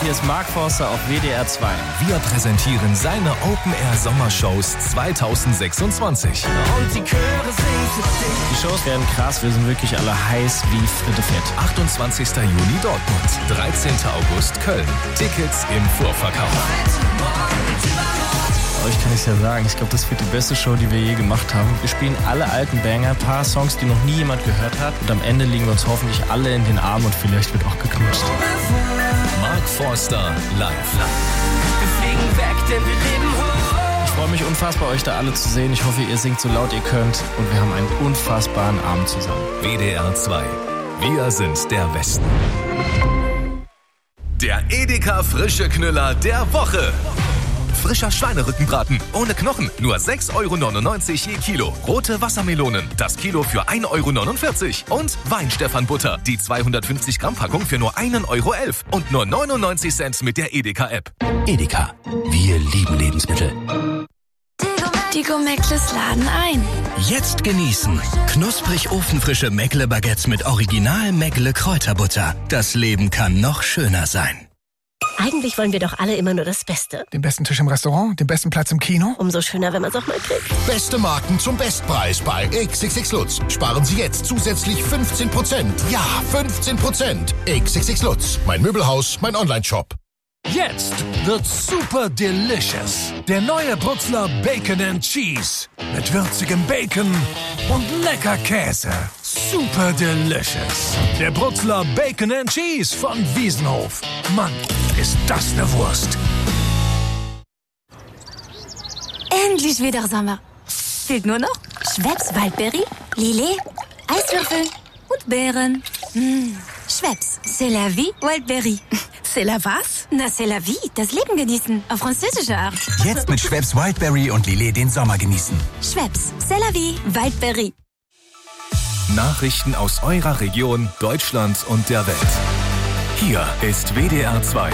hier ist Mark Forster auf WDR 2. Wir präsentieren seine Open-Air-Sommershows 2026. Und die Chöre singen für dich. Die Shows werden krass, wir sind wirklich alle heiß wie Fritte Fett. 28. Juni Dortmund, 13. August Köln. Tickets im Vorverkauf. Euch kann ich es ja sagen, ich glaube, das wird die beste Show, die wir je gemacht haben. Wir spielen alle alten Banger, ein paar Songs, die noch nie jemand gehört hat. Und am Ende liegen wir uns hoffentlich alle in den Armen und vielleicht wird auch geknutscht. Mark Forster live. Wir fliegen weg, denn wir leben hoch. Ich freue mich unfassbar, euch da alle zu sehen. Ich hoffe, ihr singt so laut ihr könnt. Und wir haben einen unfassbaren Abend zusammen. WDR 2. Wir sind der Westen. Der Edeka Frische Knüller der Woche. Frischer Schweinerückenbraten ohne Knochen, nur 6,99 € je Kilo. Rote Wassermelonen, das Kilo für 1,49 €. Und Weinstefan-Butter, die 250 Gramm Packung für nur 1,11 € und nur 99 Cent mit der Edeka-App. Edeka, wir lieben Lebensmittel. Die Gomeckles laden ein. Jetzt genießen. Knusprig ofenfrische Meckle-Baguettes mit Original Meckle-Kräuterbutter. Das Leben kann noch schöner sein. Eigentlich wollen wir doch alle immer nur das Beste. Den besten Tisch im Restaurant, den besten Platz im Kino. Umso schöner, wenn man es auch mal kriegt. Beste Marken zum Bestpreis bei XXX Lutz. Sparen Sie jetzt zusätzlich 15%. Ja, 15%. XXX Lutz. Mein Möbelhaus, mein Online-Shop. Jetzt wird's super delicious. Der neue Brutzler Bacon and Cheese. Mit würzigem Bacon und lecker Käse. Super delicious. Der Brutzler Bacon and Cheese von Wiesenhof. Mann, ist das eine Wurst. Endlich wieder Sommer. Fehlt nur noch Schweppes Waldberry, Lillet, Eiswürfel und Beeren. Schweppes, c'est la vie, Waldberry. C'est la was? Na, c'est la vie, das Leben genießen, auf französische Art. Jetzt mit Schweppes Wildberry und Lillet den Sommer genießen. Schweppes, c'est la vie, Waldberry. Nachrichten aus eurer Region, Deutschland und der Welt. Hier ist WDR 2.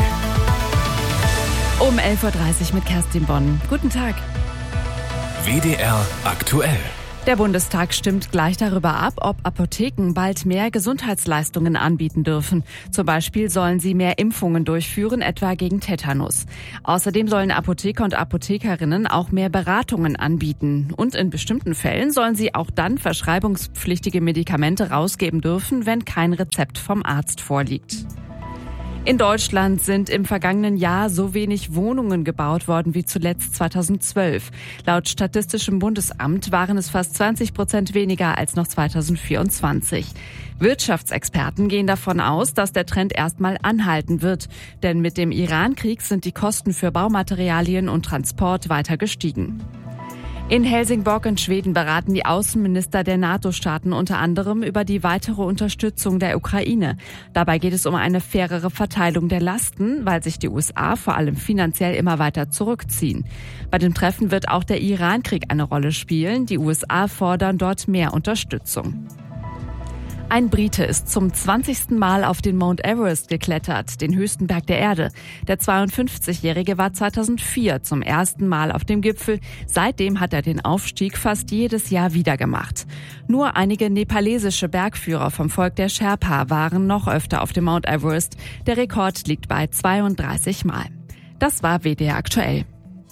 Um 11:30 Uhr mit Kerstin Bonn. Guten Tag. WDR aktuell. Der Bundestag stimmt gleich darüber ab, ob Apotheken bald mehr Gesundheitsleistungen anbieten dürfen. Zum Beispiel sollen sie mehr Impfungen durchführen, etwa gegen Tetanus. Außerdem sollen Apotheker und Apothekerinnen auch mehr Beratungen anbieten. Und in bestimmten Fällen sollen sie auch dann verschreibungspflichtige Medikamente rausgeben dürfen, wenn kein Rezept vom Arzt vorliegt. In Deutschland sind im vergangenen Jahr so wenig Wohnungen gebaut worden wie zuletzt 2012. Laut Statistischem Bundesamt waren es fast 20% weniger als noch 2024. Wirtschaftsexperten gehen davon aus, dass der Trend erstmal anhalten wird. Denn mit dem Iran-Krieg sind die Kosten für Baumaterialien und Transport weiter gestiegen. In Helsingborg in Schweden beraten die Außenminister der NATO-Staaten unter anderem über die weitere Unterstützung der Ukraine. Dabei geht es um eine fairere Verteilung der Lasten, weil sich die USA vor allem finanziell immer weiter zurückziehen. Bei dem Treffen wird auch der Iran-Krieg eine Rolle spielen. Die USA fordern dort mehr Unterstützung. Ein Brite ist zum 20. Mal auf den Mount Everest geklettert, den höchsten Berg der Erde. Der 52-Jährige war 2004 zum ersten Mal auf dem Gipfel. Seitdem hat er den Aufstieg fast jedes Jahr wieder gemacht. Nur einige nepalesische Bergführer vom Volk der Sherpa waren noch öfter auf dem Mount Everest. Der Rekord liegt bei 32 Mal. Das war WDR aktuell.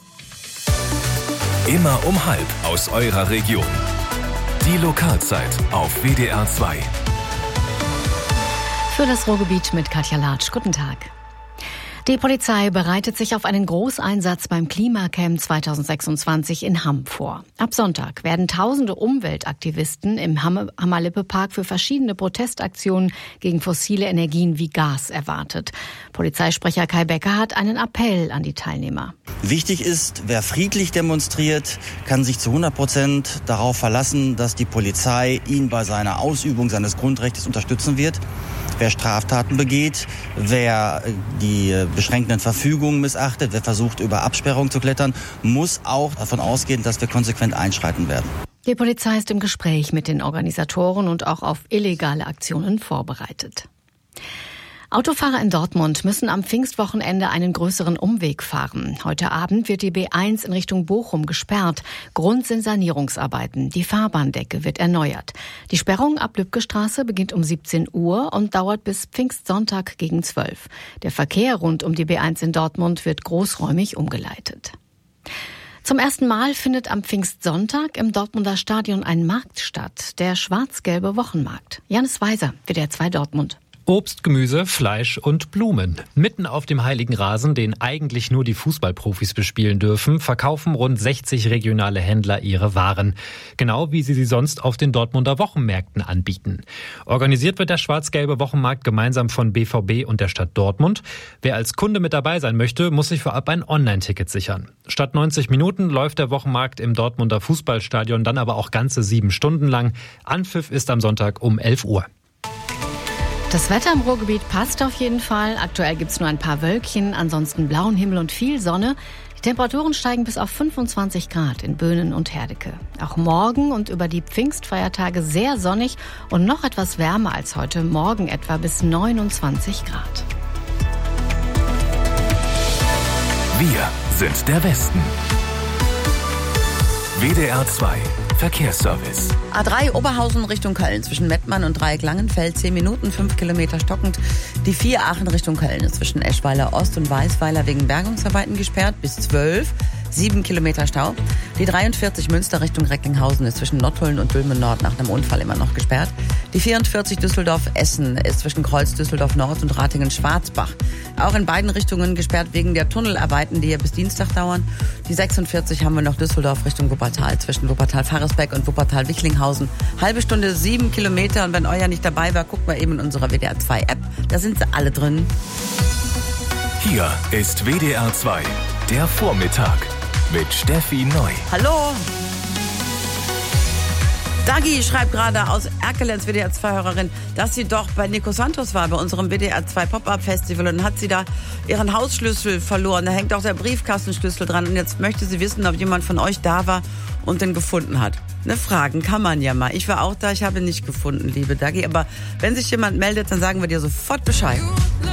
Immer um 12 aus eurer Region. Die Lokalzeit auf WDR 2. Für das Ruhrgebiet mit Katja Latsch. Guten Tag. Die Polizei bereitet sich auf einen Großeinsatz beim Klimacamp 2026 in Hamm vor. Ab Sonntag werden tausende Umweltaktivisten im Hammer-Lippe-Park für verschiedene Protestaktionen gegen fossile Energien wie Gas erwartet. Polizeisprecher Kai Becker hat einen Appell an die Teilnehmer. Wichtig ist, wer friedlich demonstriert, kann sich zu 100% darauf verlassen, dass die Polizei ihn bei seiner Ausübung seines Grundrechts unterstützen wird. Wer Straftaten begeht, wer die beschränkenden Verfügungen missachtet, wer versucht, über Absperrungen zu klettern, muss auch davon ausgehen, dass wir konsequent einschreiten werden. Die Polizei ist im Gespräch mit den Organisatoren und auch auf illegale Aktionen vorbereitet. Autofahrer in Dortmund müssen am Pfingstwochenende einen größeren Umweg fahren. Heute Abend wird die B1 in Richtung Bochum gesperrt. Grund sind Sanierungsarbeiten. Die Fahrbahndecke wird erneuert. Die Sperrung ab Lübcke-Straße beginnt um 17 Uhr und dauert bis Pfingstsonntag gegen 12. Der Verkehr rund um die B1 in Dortmund wird großräumig umgeleitet. Zum ersten Mal findet am Pfingstsonntag im Dortmunder Stadion ein Markt statt, der schwarz-gelbe Wochenmarkt. Janis Weiser, WDR 2 Dortmund. Obst, Gemüse, Fleisch und Blumen. Mitten auf dem heiligen Rasen, den eigentlich nur die Fußballprofis bespielen dürfen, verkaufen rund 60 regionale Händler ihre Waren. Genau wie sie sonst auf den Dortmunder Wochenmärkten anbieten. Organisiert wird der schwarz-gelbe Wochenmarkt gemeinsam von BVB und der Stadt Dortmund. Wer als Kunde mit dabei sein möchte, muss sich vorab ein Online-Ticket sichern. Statt 90 Minuten läuft der Wochenmarkt im Dortmunder Fußballstadion dann aber auch ganze 7 Stunden lang. Anpfiff ist am Sonntag um 11 Uhr. Das Wetter im Ruhrgebiet passt auf jeden Fall. Aktuell gibt's nur ein paar Wölkchen, ansonsten blauen Himmel und viel Sonne. Die Temperaturen steigen bis auf 25 Grad in Böhnen und Herdecke. Auch morgen und über die Pfingstfeiertage sehr sonnig und noch etwas wärmer als heute Morgen, etwa bis 29 Grad. Wir sind der Westen. WDR 2 Verkehrsservice. A3 Oberhausen Richtung Köln zwischen Mettmann und Dreieck-Langenfeld 10 Minuten, 5 Kilometer stockend. Die 4 Aachen Richtung Köln ist zwischen Eschweiler Ost und Weißweiler wegen Bergungsarbeiten gesperrt bis 12. 7 Kilometer Stau. Die 43 Münster Richtung Recklinghausen ist zwischen Nottuln und Dülmen Nord nach einem Unfall immer noch gesperrt. Die 44 Düsseldorf-Essen ist zwischen Kreuz Düsseldorf Nord und Ratingen-Schwarzbach. Auch in beiden Richtungen gesperrt wegen der Tunnelarbeiten, die hier bis Dienstag dauern. Die 46 haben wir noch Düsseldorf Richtung Wuppertal zwischen Wuppertal-Faresbeck und Wuppertal-Wichlinghausen. Halbe Stunde 7 Kilometer und wenn euer nicht dabei war, guckt mal eben in unserer WDR 2 App. Da sind sie alle drin. Hier ist WDR 2, der Vormittag mit Steffi Neu. Hallo! Dagi schreibt gerade aus Erkelenz, WDR 2-Hörerin, dass sie doch bei Nico Santos war, bei unserem WDR 2 Pop-Up-Festival und dann hat sie da ihren Hausschlüssel verloren. Da hängt auch der Briefkastenschlüssel dran und jetzt möchte sie wissen, ob jemand von euch da war und den gefunden hat. Ne, fragen kann man ja mal. Ich war auch da, ich habe ihn nicht gefunden, liebe Dagi, aber wenn sich jemand meldet, dann sagen wir dir sofort Bescheid.